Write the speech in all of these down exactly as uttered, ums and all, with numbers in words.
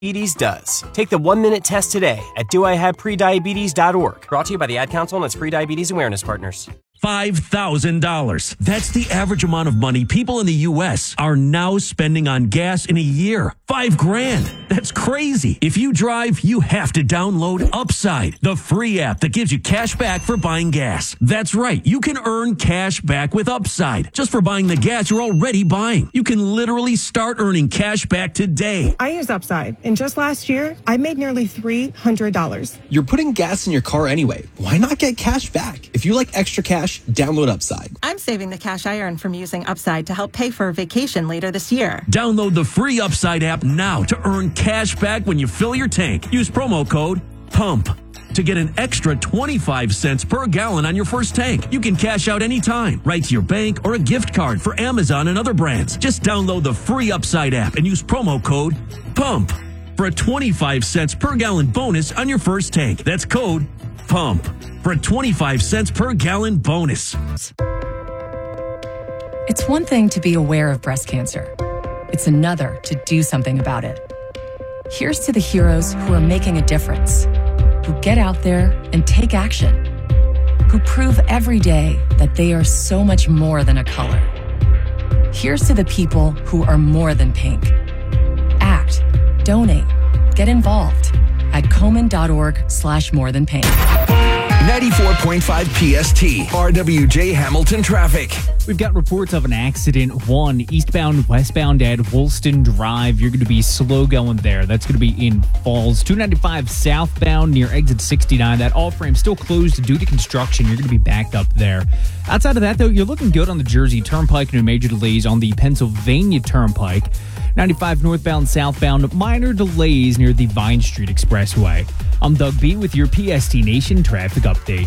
Diabetes does. Take the one-minute test today at do I have prediabetes dot org. Brought to you by the Ad Council and its Prediabetes Awareness Partners. five thousand dollars. That's the average amount of money people in the U S are now spending on gas in a year. Five grand. That's crazy. If you drive, you have to download Upside, the free app that gives you cash back for buying gas. That's right. You can earn cash back with Upside just for buying the gas you're already buying. You can literally start earning cash back today. I use Upside, and just last year, I made nearly three hundred dollars. You're putting gas in your car anyway. Why not get cash back? If you like extra cash, download Upside. I'm saving the cash I earn from using Upside to help pay for a vacation later this year. Download the free Upside app now to earn cash back when you fill your tank. Use promo code PUMP to get an extra twenty-five cents per gallon on your first tank. You can cash out anytime, right to your bank or a gift card for Amazon and other brands. Just download the free Upside app and use promo code PUMP for a twenty-five cents per gallon bonus on your first tank. That's code PUMP for a twenty-five cents per gallon bonus. It's one thing to be aware of breast cancer. It's another to do something about it. Here's to the heroes who are making a difference, who get out there and take action, who prove every day that they are so much more than a color. Here's to the people who are more than pink. Act, donate, get involved at Komen.org slash more than pink. ninety-four point five P S T, R W J Hamilton traffic. We've got reports of an accident. One, eastbound, westbound at Woolston Drive. You're going to be slow going there. That's going to be in Falls. two ninety-five southbound near exit sixty-nine. That all-frame still closed due to construction. You're going to be backed up there. Outside of that, though, you're looking good on the Jersey Turnpike. No major delays on the Pennsylvania Turnpike. ninety-five northbound, southbound, minor delays near the Vine Street Expressway. I'm Doug B with your P S T Nation traffic update.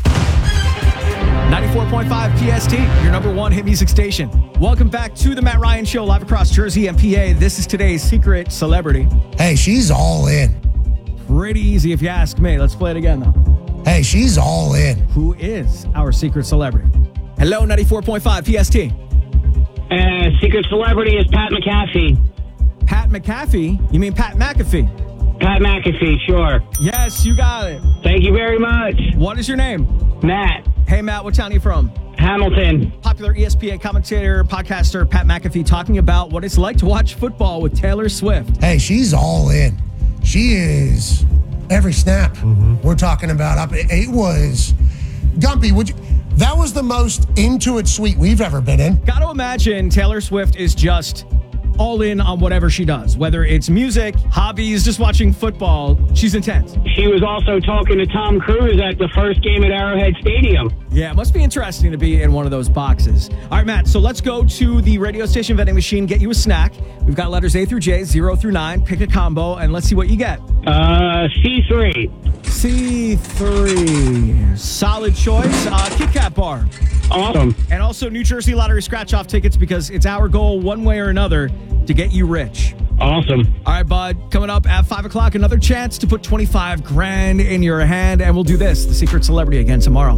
ninety-four point five P S T, your number one hit music station. Welcome back to the Matt Ryan Show, live across Jersey and P A. This is today's secret celebrity. Hey, she's all in. Pretty easy if you ask me. Let's play it again, though. Hey, she's all in. Who is our secret celebrity? Hello, ninety-four point five P S T. Uh, secret celebrity is Pat McAfee. Pat McAfee? You mean Pat McAfee? Pat McAfee, sure. Yes, you got it. Thank you very much. What is your name? Matt. Hey, Matt, what town are you from? Hamilton. Popular E S P N commentator, podcaster Pat McAfee talking about what it's like to watch football with Taylor Swift. Hey, she's all in. She is every snap. Mm-hmm. We're talking about. It was Gumpy. Would you? That was the most into it suite we've ever been in. Got to imagine Taylor Swift is just all in on whatever she does, whether it's music, hobbies, just watching football. She's intense. She was also talking to Tom Cruise at the first game at Arrowhead Stadium. Yeah, it must be interesting to be in one of those boxes. All right, Matt, so let's go to the radio station vending machine, get you a snack. We've got letters A through J, zero through nine. Pick a combo, and let's see what you get. Uh, C three. C three. Solid choice. Uh, Kit Kat bar. Awesome. And also New Jersey Lottery scratch-off tickets, because it's our goal one way or another to get you rich. Awesome. All right, bud. Coming up at five o'clock, another chance to put twenty-five grand in your hand, and we'll do this, the secret celebrity, again tomorrow.